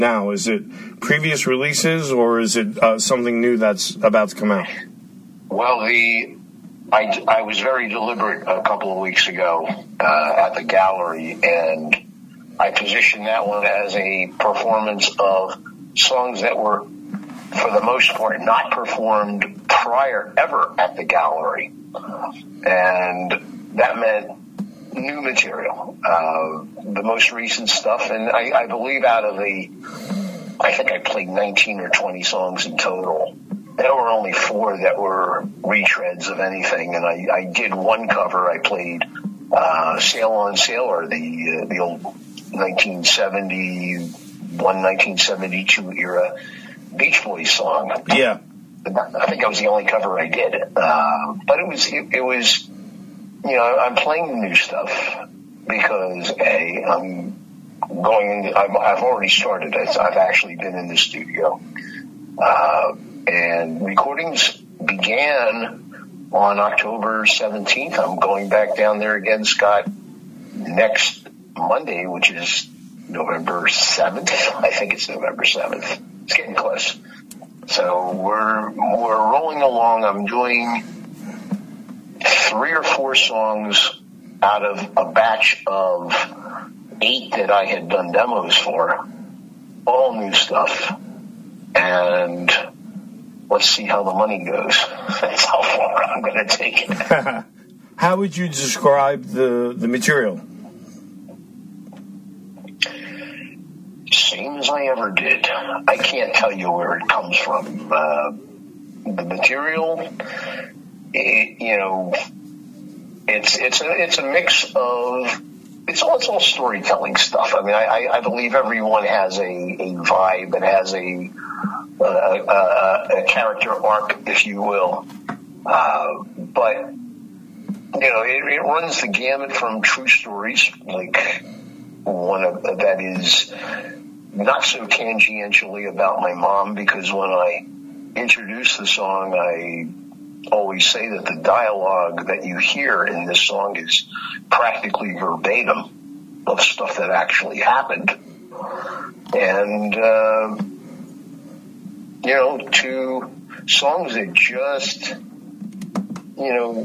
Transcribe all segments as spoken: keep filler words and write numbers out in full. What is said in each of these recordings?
now? Is it previous releases, or is it uh, something new that's about to come out? Well, the I, I was very deliberate a couple of weeks ago uh, at the gallery, and I positioned that one as a performance of songs that were, for the most part, not performed prior ever at the gallery. And that meant new material, uh, the most recent stuff. And I, I believe out of the, I think I played nineteen or twenty songs in total. There were only four that were retreads of anything. And I, I did one cover. I played uh, Sail on Sailor, the, uh, the old nineteen seventy-one, nineteen seventy-two era Beach Boys song. Yeah. I think that was the only cover I did. Uh, but it was, it, it was, you know, I'm playing the new stuff because, A, I'm going, I'm, I've already started. I've actually been in the studio. Uh, and recordings began on October seventeenth. I'm going back down there again, Scott, next Monday, which is November seventh. I think it's November seventh. It's getting close. So we're we're rolling along. I'm doing three or four songs out of a batch of eight that I had done demos for, all new stuff. And let's see how the money goes. That's how far I'm going to take it. How would you describe the, the material? Same as I ever did. I can't tell you where it comes from. Uh, the material, it, you know, it's it's a it's a mix of it's all it's all storytelling stuff. I mean, I, I believe everyone has a, a vibe and has a a, a a character arc, if you will. Uh, but you know, it, it runs the gamut from true stories, like one of that is not so tangentially about my mom, because when I introduce the song, I always say that the dialogue that you hear in this song is practically verbatim of stuff that actually happened. And, uh, you know, to songs that just, you know,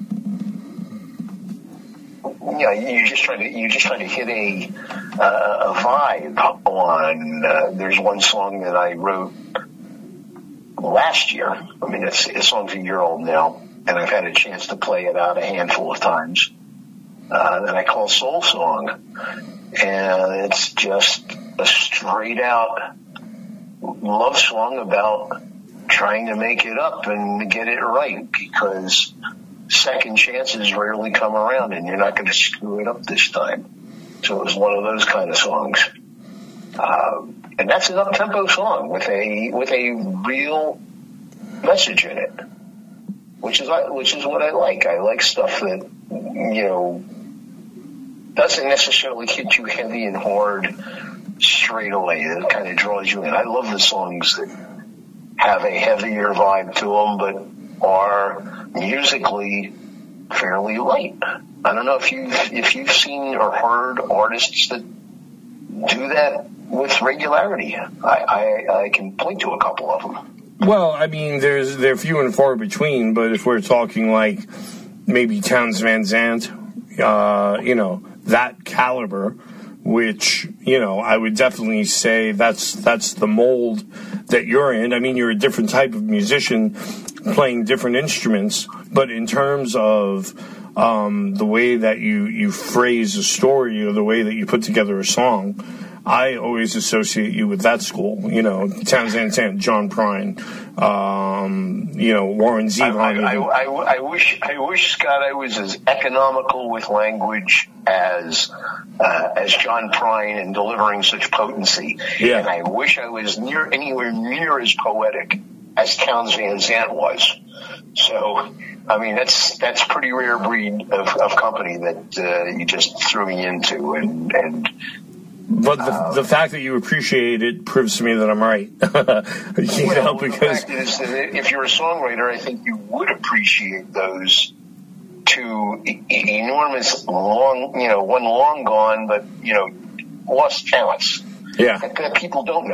Yeah, you just try to you just try to hit a uh, a vibe on. Uh, there's one song that I wrote last year. I mean, it's the song's a year old now, and I've had a chance to play it out a handful of times. Uh, that I call Soul Song, and it's just a straight out love song about trying to make it up and get it right, because second chances rarely come around, and you're not going to screw it up this time. So it was one of those kind of songs, uh, and that's an up-tempo song with a with a real message in it, which is which is what I like. I like stuff that, you know, doesn't necessarily hit you heavy and hard straight away. It kind of draws you in. I love the songs that have a heavier vibe to them, but are musically fairly light. I don't know if you've, if you've seen or heard artists that do that with regularity. I, I, I can point to a couple of them. Well, I mean, there's they're few and far between, but if we're talking like maybe Townes Van Zandt, uh, you know, that caliber, which, you know, I would definitely say that's that's the mold that you're in. I mean, you're a different type of musician playing different instruments, but in terms of um, the way that you, you phrase a story or the way that you put together a song, I always associate you with that school. You know, Townes Van Zandt, John Prine, um, you know, Warren Zevon. I, I, I, I wish, I wish, Scott, I was as economical with language as uh, as John Prine in delivering such potency. Yeah. And I wish I was near anywhere near as poetic as Townes Van Zandt was. So, I mean, that's that's pretty rare breed of, of company that uh, you just threw me into, and and. But the, uh, the fact that you appreciate it proves to me that I'm right. you well, know, because the fact is that if you're a songwriter, I think you would appreciate those two e- enormous, long, you know, one long gone, but, you know, lost talents. Yeah. that, that people don't know.